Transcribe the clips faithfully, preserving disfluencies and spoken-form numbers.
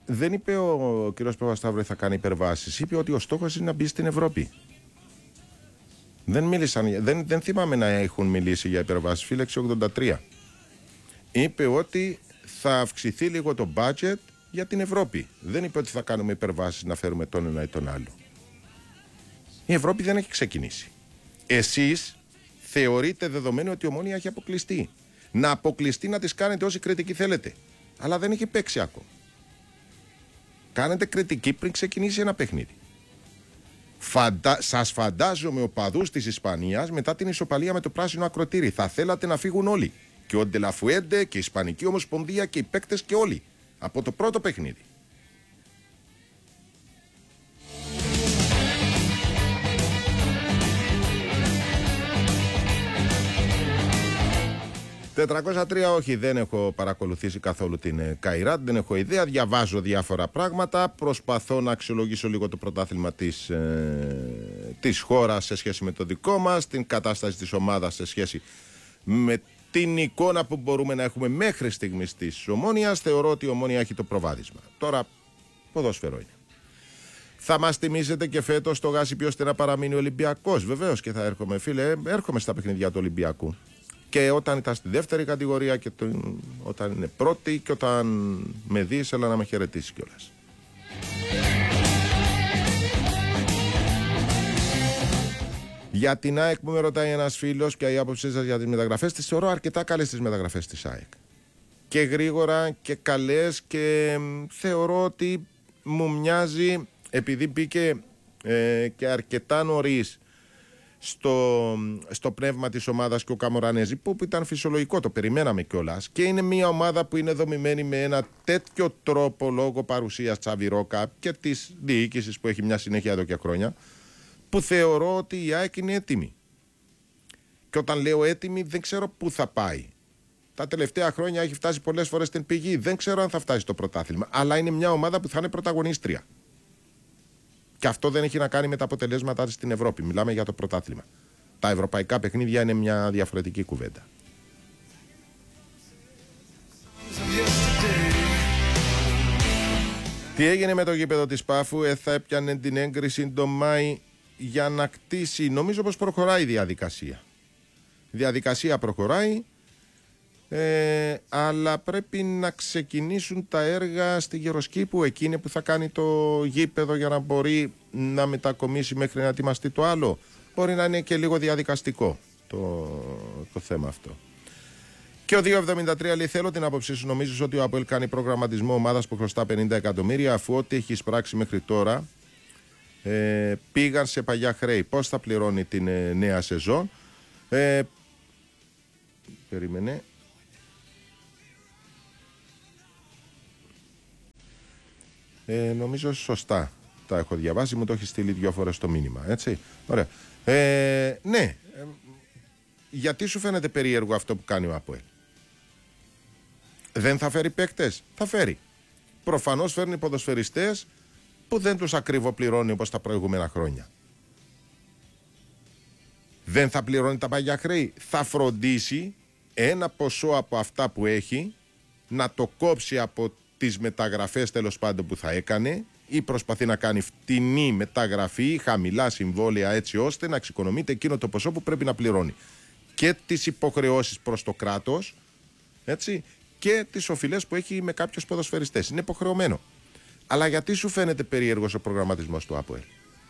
δεν είπε ο κ. Παπασταύρου θα κάνει υπερβάσεις. Είπε ότι ο στόχος είναι να μπει στην Ευρώπη. Δεν, μίλησαν, δεν, δεν θυμάμαι να έχουν μιλήσει για υπερβάσεις. Φύλαξη ογδόντα τρία. Είπε ότι θα αυξηθεί λίγο το budget για την Ευρώπη. Δεν είπε ότι θα κάνουμε υπερβάσεις να φέρουμε τον ένα ή τον άλλο. Η Ευρώπη δεν έχει ξεκινήσει. Εσείς θεωρείτε δεδομένο ότι η Ομόνοια έχει αποκλειστεί. Να αποκλειστεί, να τις κάνετε όση κριτική θέλετε. Αλλά δεν έχει παίξει ακόμα. Κάνετε κριτική πριν ξεκινήσει ένα παιχνίδι. Φαντα... Σας φαντάζομαι οπαδούς της Ισπανίας μετά την ισοπαλία με το πράσινο ακροτήρι. Θα θέλατε να φύγουν όλοι. Και ο Ντελαφουέντε και η Ισπανική Ομοσπονδία και οι παίκτες και όλοι. Από το πρώτο παιχνίδι. τετρακόσια τρία όχι, δεν έχω παρακολουθήσει καθόλου την Καϊράτ, δεν έχω ιδέα, διαβάζω διάφορα πράγματα, προσπαθώ να αξιολογήσω λίγο το πρωτάθλημα της, ε, της χώρας σε σχέση με το δικό μας, την κατάσταση της ομάδας σε σχέση με την εικόνα που μπορούμε να έχουμε μέχρι στιγμής της Ομόνοιας. Θεωρώ ότι η Ομόνοια έχει το προβάδισμα. Τώρα, ποδόσφαιρο είναι. Θα μας τιμήσετε και φέτος το γάσι ώστε να παραμείνει ο Ολυμπιακός. Βεβαίως και θα έρχομαι, φίλε, έρχομαι στα παιχνιδιά του Ολυμπιακού. Και όταν ήταν στη δεύτερη κατηγορία και το, όταν είναι πρώτη και όταν με δεις, έλα να με χαιρετήσεις κιόλας. Για την ΑΕΚ που με ρωτάει ένας φίλος και η άποψή σας για τις μεταγραφές, τις θεωρώ αρκετά καλές τις μεταγραφές της ΑΕΚ. Και γρήγορα και καλές και θεωρώ ότι μου μοιάζει, επειδή μπήκε ε, και αρκετά νωρίς Στο, στο πνεύμα της ομάδας και ο Καμορανέζη, που ήταν φυσιολογικό, το περιμέναμε κιόλας, και είναι μια ομάδα που είναι δομημένη με ένα τέτοιο τρόπο λόγω παρουσίας Τσάβη Ρόκα και της διοίκησης που έχει μια συνέχεια εδώ και χρόνια, που θεωρώ ότι η ΑΕΚ είναι έτοιμη. Και όταν λέω έτοιμη, δεν ξέρω πού θα πάει. Τα τελευταία χρόνια έχει φτάσει πολλές φορές στην πηγή, δεν ξέρω αν θα φτάσει στο πρωτάθλημα, αλλά είναι μια ομάδα που θα είναι πρωταγωνίστρια. Και αυτό δεν έχει να κάνει με τα αποτελέσματά της στην Ευρώπη. Μιλάμε για το πρωτάθλημα. Τα ευρωπαϊκά παιχνίδια είναι μια διαφορετική κουβέντα. Τι έγινε με το γήπεδο της Πάφου? Ε, θα έπιανε την έγκριση το Μάη για να κτίσει. Νομίζω πως προχωράει η διαδικασία. Η διαδικασία προχωράει. Ε, αλλά πρέπει να ξεκινήσουν τα έργα στη Γεροσκήπου, εκείνη που θα κάνει το γήπεδο για να μπορεί να μετακομίσει μέχρι να ετοιμαστεί το άλλο. Μπορεί να είναι και λίγο διαδικαστικό το, το θέμα αυτό. Και ο δύο εβδομήντα τρία λέει: θέλω την άποψή σου. Νομίζεις ότι ο ΑΠΟΕΛ κάνει προγραμματισμό ομάδας που χρωστά πενήντα εκατομμύρια, αφού ό,τι έχει εισπράξει μέχρι τώρα ε, πήγαν σε παλιά χρέη? Πώς θα πληρώνει την ε, νέα σεζόν? Ε, περίμενε. Ε, νομίζω σωστά τα έχω διαβάσει, μου το έχει στείλει δυο φορές το μήνυμα, έτσι. Ωραία. Ε, ναι, ε, γιατί σου φαίνεται περίεργο αυτό που κάνει ο ΑΠΟΕΛ? Δεν θα φέρει παίκτες? Θα φέρει. Προφανώς φέρνει ποδοσφαιριστές που δεν τους ακριβοπληρώνει όπως τα προηγούμενα χρόνια. Δεν θα πληρώνει τα παλιά χρέη. Θα φροντίσει ένα ποσό από αυτά που έχει να το κόψει από τις μεταγραφές τέλος πάντων που θα έκανε, ή προσπαθεί να κάνει φτηνή μεταγραφή, χαμηλά συμβόλαια, έτσι ώστε να εξοικονομείται εκείνο το ποσό που πρέπει να πληρώνει και τις υποχρεώσεις προς το κράτος, έτσι, και τις οφειλές που έχει με κάποιους ποδοσφαιριστές. Είναι υποχρεωμένο. Αλλά γιατί σου φαίνεται περίεργος ο προγραμματισμός του ΑΠΟΕΛ?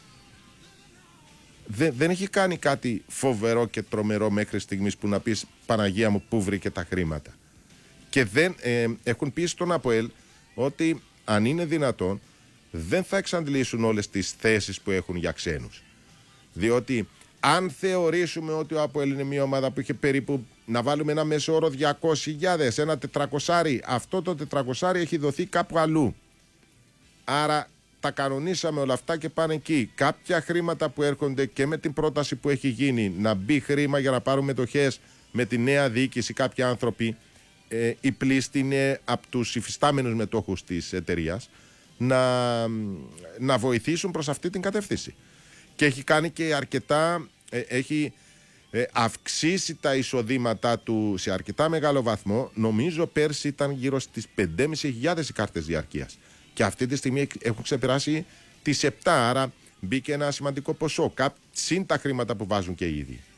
Δεν, δεν έχει κάνει κάτι φοβερό και τρομερό μέχρι στιγμής που να πεις Παναγία μου, πού βρήκε τα χρήματα? Και δεν, ε, έχουν πει στον ΑΠΟΕΛ ότι αν είναι δυνατόν δεν θα εξαντλήσουν όλες τις θέσεις που έχουν για ξένους. Διότι αν θεωρήσουμε ότι ο ΑΠΟΕΛ είναι μια ομάδα που είχε περίπου, να βάλουμε ένα μέσο όρο διακόσιες χιλιάδες, ένα τετρακόσια, αυτό το τετρακόσια έχει δοθεί κάπου αλλού. Άρα τα κανονίσαμε όλα αυτά και πάνε εκεί. Κάποια χρήματα που έρχονται και με την πρόταση που έχει γίνει να μπει χρήμα για να πάρουν μετοχές με τη νέα διοίκηση κάποιοι άνθρωποι, ε, η πλήστη είναι από τους υφιστάμενους μετόχους της εταιρείας, να, να βοηθήσουν προς αυτή την κατεύθυνση. Και έχει κάνει και αρκετά, ε, έχει ε, αυξήσει τα εισοδήματά του σε αρκετά μεγάλο βαθμό. Νομίζω πέρσι ήταν γύρω στις πέντε χιλιάδες πεντακόσιες οι κάρτες διαρκείας. Και αυτή τη στιγμή έχουν ξεπεράσει τις επτά. Άρα μπήκε ένα σημαντικό ποσό. Συν τα χρήματα που βάζουν και οι ίδιοι.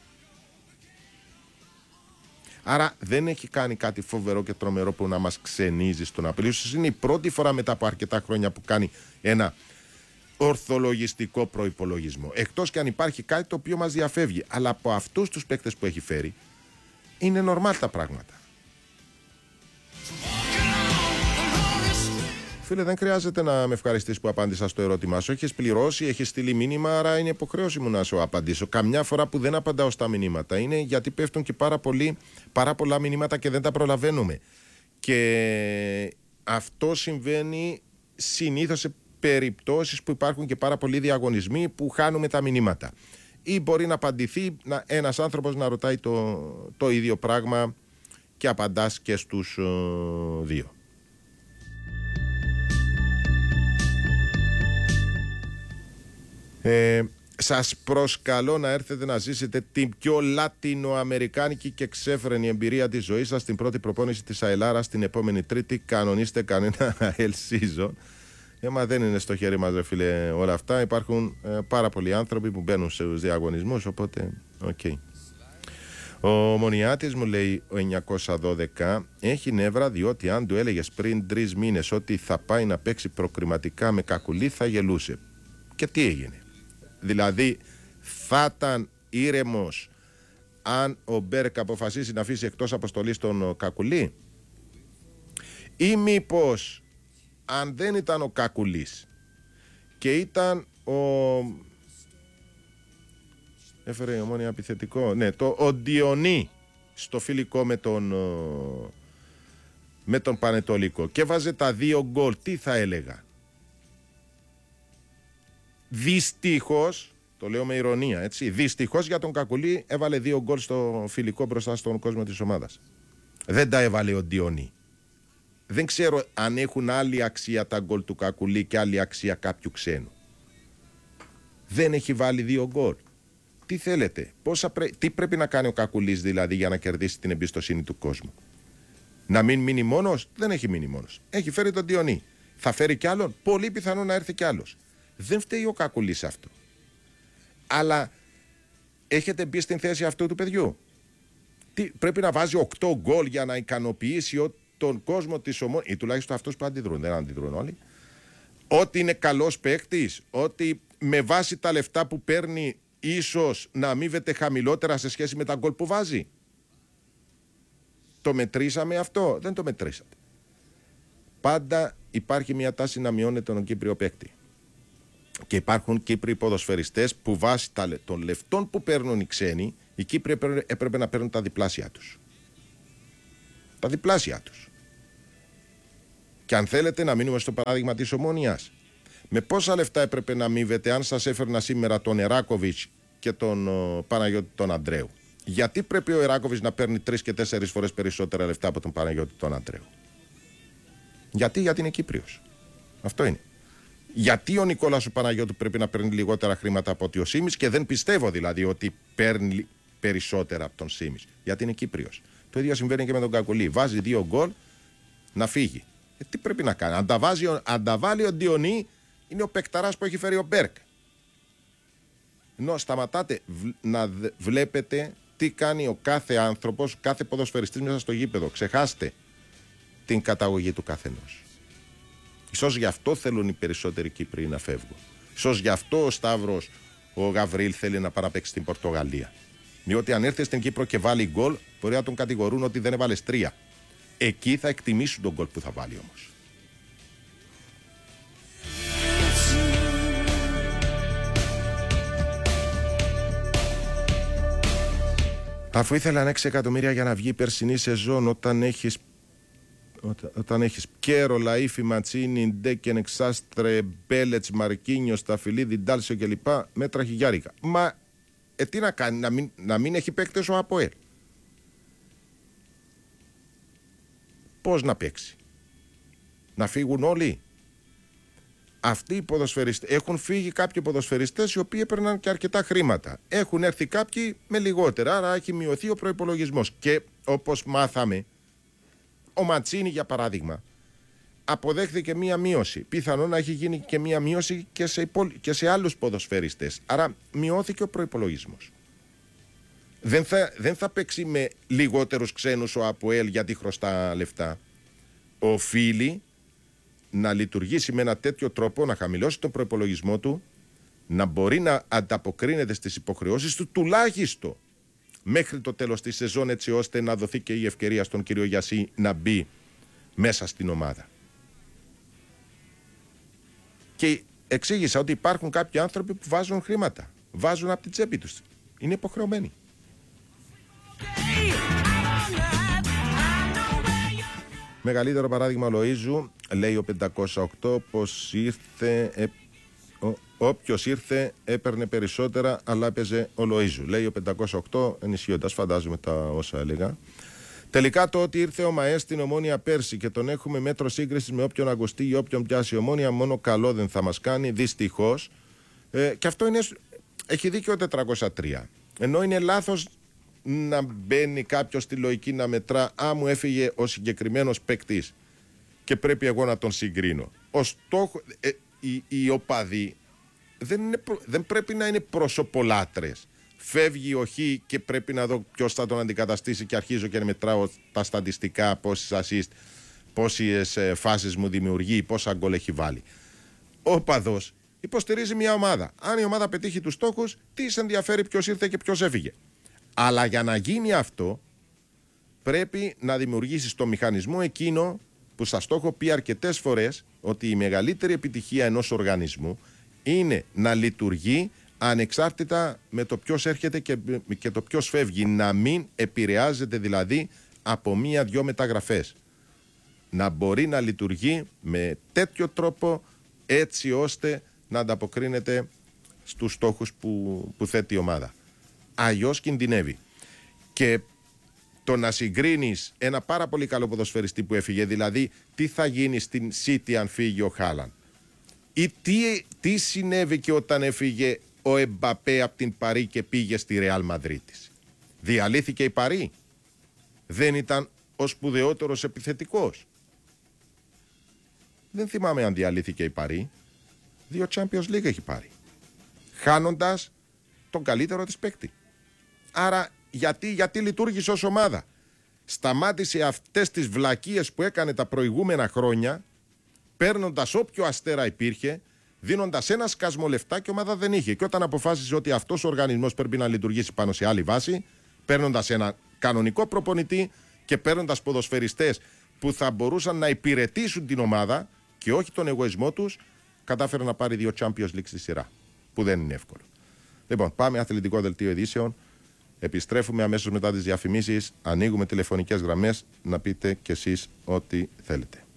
Άρα δεν έχει κάνει κάτι φοβερό και τρομερό που να μας ξενίζει στον Απρίλιο. Ίσως είναι η πρώτη φορά μετά από αρκετά χρόνια που κάνει ένα ορθολογιστικό προϋπολογισμό. Εκτός και αν υπάρχει κάτι το οποίο μας διαφεύγει. Αλλά από αυτούς τους παίκτες που έχει φέρει είναι νορμάλ τα πράγματα. Φίλε, δεν χρειάζεται να με ευχαριστείς που απάντησα στο ερώτημά σου. Έχεις πληρώσει, έχεις στείλει μήνυμα, άρα είναι υποχρέωση μου να σου απαντήσω. Καμιά φορά που δεν απαντάω στα μηνύματα είναι γιατί πέφτουν και πάρα, πολύ, πάρα πολλά μηνύματα και δεν τα προλαβαίνουμε. Και αυτό συμβαίνει συνήθως σε περιπτώσεις που υπάρχουν και πάρα πολλοί διαγωνισμοί που χάνουμε τα μηνύματα. Ή μπορεί να απαντηθεί να, ένας άνθρωπος να ρωτάει το, το ίδιο πράγμα και απαντάς και στους uh, δύο. Ε, σας προσκαλώ να έρθετε να ζήσετε την πιο λατινοαμερικάνικη και ξέφρενη εμπειρία της ζωής σας στην πρώτη προπόνηση της Αελάρας την επόμενη Τρίτη. Κανονίστε κανένα ΑΕΛ season. Έμα δεν είναι στο χέρι μας, ρε φίλε, όλα αυτά. Υπάρχουν ε, πάρα πολλοί άνθρωποι που μπαίνουν σε διαγωνισμούς, οπότε οκ. Okay. Ο Μονιάτης μου λέει ο εννιακόσια δώδεκα έχει νεύρα διότι αν του έλεγες πριν τρεις μήνες ότι θα πάει να παίξει προκριματικά με Κακουλή θα γελούσε. Και τι έγινε? Δηλαδή θα ήταν ήρεμος αν ο Μπέρκ αποφασίσει να αφήσει εκτός αποστολής τον Κακουλή, ή μήπως αν δεν ήταν ο Κακουλής και ήταν ο... έφερε η Ομόνια επιθετικό, ναι, το ο Διονύ στο φιλικό με τον με τον Πανετολικό και βάζε τα δύο γκολ, τι θα έλεγα? Δυστυχώς, το λέω με ηρωνία, έτσι, δυστυχώς για τον Κακουλή έβαλε δύο γκολ στο φιλικό μπροστά στον κόσμο της ομάδας. Δεν τα έβαλε ο Διονύ. Δεν ξέρω αν έχουν άλλη αξία τα γκολ του Κακουλή και άλλη αξία κάποιου ξένου. Δεν έχει βάλει δύο γκολ. Τι θέλετε, πόσα πρέ... τι πρέπει να κάνει ο Κακουλής δηλαδή για να κερδίσει την εμπιστοσύνη του κόσμου? Να μην μείνει μόνος? Δεν έχει μείνει μόνος. Έχει φέρει τον Διονύ. Θα φέρει κι άλλον? Πολύ πιθανό να έρθει κι άλλος. Δεν φταίει ο Κακουλής αυτό. Αλλά έχετε μπει στην θέση αυτού του παιδιού? Τι, πρέπει να βάζει οκτώ γκολ για να ικανοποιήσει τον κόσμο της Ομόνοιας, ή τουλάχιστον αυτούς που αντιδρούν, δεν αντιδρούν όλοι, ότι είναι καλός παίκτης, ότι με βάση τα λεφτά που παίρνει ίσως να αμείβεται χαμηλότερα σε σχέση με τα γκολ που βάζει? Το μετρήσαμε αυτό? Δεν το μετρήσατε. Πάντα υπάρχει μια τάση να μειώνεται τον Κύπριο παίκτη. Και υπάρχουν Κύπροι ποδοσφαιριστές που βάσει των λεφτών που παίρνουν οι ξένοι, οι Κύπροι έπρεπε να παίρνουν τα διπλάσια τους. Τα διπλάσια τους. Και αν θέλετε να μείνουμε στο παράδειγμα της Ομόνοιας, με πόσα λεφτά έπρεπε να αμείβεται αν σας έφερνα σήμερα τον Εράκοβιτς και τον ο, Παναγιώτη τον Αντρέου? Γιατί πρέπει ο Εράκοβιτς να παίρνει τρεις και τέσσερις φορές περισσότερα λεφτά από τον Παναγιώτη τον Αντρέου? Γιατί? Γιατί είναι Κύπριος. Αυτό είναι. Γιατί ο Νικόλας ο Παναγιώτου πρέπει να παίρνει λιγότερα χρήματα από ότι ο Σίμης, και δεν πιστεύω δηλαδή ότι παίρνει περισσότερα από τον Σίμης? Γιατί είναι Κύπριος. Το ίδιο συμβαίνει και με τον Κακουλή. Βάζει δύο γκολ να φύγει. Ε, τι πρέπει να κάνει? Αν τα, βάζει, αν τα βάλει ο Διονύ, είναι ο παικταράς που έχει φέρει ο Μπέρκ. Ενώ σταματάτε να βλέπετε τι κάνει ο κάθε άνθρωπος, κάθε ποδοσφαιριστής μέσα στο γήπεδο. Ξεχάστε την καταγωγή του καθενός. Ίσως γι' αυτό θέλουν οι περισσότεροι Κύπροι να φεύγουν. Ίσως γι' αυτό ο Σταύρος, ο Γαβρίλ θέλει να παραπαίξει στην Πορτογαλία. Διότι αν έρθει στην Κύπρο και βάλει γκολ, μπορεί να τον κατηγορούν ότι δεν έβαλες τρία. Εκεί θα εκτιμήσουν τον γκολ που θα βάλει όμως. Αφού ήθελαν έξι εκατομμύρια για να βγει η περσινή σεζόν, όταν έχεις Όταν, όταν έχεις Πιέρο, Λαΐφη, Ματσίνη, Ντέκεν, Εξάστρε, Μπέλετς, Μαρκίνιος, Ταφιλίδη, Ντάλσιο κλπ. Μέτρα χιλιάρικα. Μα ε, τι να κάνει, να μην, να μην έχει παίκτες ο ΑΠΟΕΛ? Πώς να παίξει? Να φύγουν όλοι? Αυτοί οι ποδοσφαιριστές, έχουν φύγει κάποιοι ποδοσφαιριστές οι οποίοι έπαιρναν και αρκετά χρήματα. Έχουν έρθει κάποιοι με λιγότερα, άρα έχει μειωθεί ο προϋπολογισμός. Και όπως μάθαμε, ο Ματσίνη για παράδειγμα, αποδέχθηκε μία μείωση. Πιθανόν να έχει γίνει και μία μείωση και σε, υπο... και σε άλλους ποδοσφαιριστές. Άρα μειώθηκε ο προϋπολογισμός. Δεν θα, δεν θα παίξει με λιγότερους ξένους ο ΑΠΟΕΛ γιατί χρωστά λεφτά. Οφείλει να λειτουργήσει με ένα τέτοιο τρόπο, να χαμηλώσει τον προϋπολογισμό του, να μπορεί να ανταποκρίνεται στις υποχρεώσεις του τουλάχιστον μέχρι το τέλος της σεζόν, έτσι ώστε να δοθεί και η ευκαιρία στον κύριο Γιασί να μπει μέσα στην ομάδα. Και εξήγησα ότι υπάρχουν κάποιοι άνθρωποι που βάζουν χρήματα, βάζουν από την τσέπη τους, είναι υποχρεωμένοι. Μεγαλύτερο παράδειγμα ο Λοΐζου, λέει ο πεντακόσια οκτώ, πως ήρθε, ε, ο, όποιος ήρθε έπαιρνε περισσότερα, αλλά έπαιζε ο Λοΐζου. Λέει ο πεντακόσια οκτώ, ενισχύοντας, φαντάζομαι τα όσα έλεγα. Τελικά το ότι ήρθε ο ΜΑΕ στην Ομόνια πέρσι και τον έχουμε μέτρο σύγκρισης με όποιον ακουστεί ή όποιον πιάσει η Ομόνια, μόνο καλό δεν θα μας κάνει, δυστυχώς. Ε, και αυτό είναι, έχει δίκιο ο τετρακόσια τρία. Ενώ είναι λάθος να μπαίνει κάποιος στη λογική να μετρά, α, μου έφυγε ο συγκεκριμένος παίκτης και πρέπει εγώ να τον συγκρίνω. Ο στόχο, ε, οι, οι οπαδοί δεν, είναι, δεν πρέπει να είναι προσωπολάτρες. Φεύγει ο Χ και πρέπει να δω ποιος θα τον αντικαταστήσει και αρχίζω και μετράω τα στατιστικά, πόσες assist, πόσες ε, φάσεις μου δημιουργεί, πόσα γκολ έχει βάλει. Ο οπαδός υποστηρίζει μια ομάδα. Αν η ομάδα πετύχει τους στόχους, τι σε ενδιαφέρει ποιος ήρθε και ποιος έφυγε. Αλλά για να γίνει αυτό πρέπει να δημιουργήσεις το μηχανισμό εκείνο που σας το έχω πει αρκετές φορές, ότι η μεγαλύτερη επιτυχία ενός οργανισμού είναι να λειτουργεί ανεξάρτητα με το ποιος έρχεται και, και το ποιος φεύγει. Να μην επηρεάζεται δηλαδή από μία-δυο μεταγραφές. Να μπορεί να λειτουργεί με τέτοιο τρόπο έτσι ώστε να ανταποκρίνεται στους στόχους που, που θέτει η ομάδα. Αλλιώς κινδυνεύει. Και το να συγκρίνεις ένα πάρα πολύ καλό ποδοσφαιριστή που έφυγε, δηλαδή τι θα γίνει στην City αν φύγει ο Χάλαντ, ή τι, τι συνέβη και όταν έφυγε ο Εμπαπέ από την Παρί και πήγε στη Ρεάλ Μαδρίτης. Διαλύθηκε η Παρί? Δεν ήταν ο σπουδαιότερος επιθετικός? Δεν θυμάμαι αν διαλύθηκε η Παρί. Δύο Champions League έχει πάρει, χάνοντας τον καλύτερο της παίκτη. Άρα γιατί, γιατί λειτουργήσε ως ομάδα? Σταμάτησε αυτές τις βλακίες που έκανε τα προηγούμενα χρόνια, παίρνοντας όποιο αστέρα υπήρχε, δίνοντας ένα σκασμό λεφτά και η ομάδα δεν είχε. Και όταν αποφάσισε ότι αυτός ο οργανισμός πρέπει να λειτουργήσει πάνω σε άλλη βάση, παίρνοντας ένα κανονικό προπονητή και παίρνοντας ποδοσφαιριστές που θα μπορούσαν να υπηρετήσουν την ομάδα και όχι τον εγωισμό τους, κατάφερε να πάρει δύο Champions League στη σειρά, που δεν είναι εύκολο. Λοιπόν, πάμε αθλητικό δελτίο ειδήσεων. Επιστρέφουμε αμέσως μετά τις διαφημίσεις. Ανοίγουμε τηλεφωνικές γραμμές να πείτε κι εσείς ό,τι θέλετε.